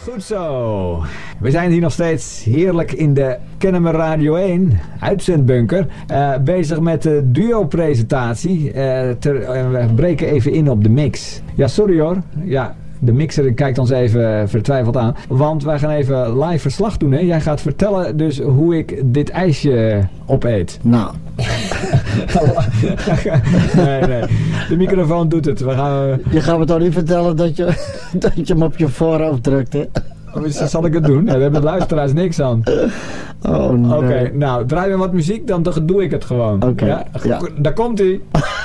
Goed zo. We zijn hier nog steeds heerlijk in de Kennemer Radio 1 uitzendbunker. Bezig met de duo-presentatie. We breken even in op de mix. Ja, sorry hoor. Ja, de mixer kijkt ons even vertwijfeld aan. Want wij gaan even live verslag doen. Hè? Jij gaat vertellen dus hoe ik dit ijsje opeet. Nou. Nee. De microfoon doet het. Je gaat me toch niet vertellen dat je hem op je voorhoofd drukt, hè? Zal ik het doen? Ja, we hebben luisteraars niks aan. Oh nee. Oké, nou, draai me wat muziek, dan doe ik het gewoon. Oké. Ja? Ja. Daar komt-ie.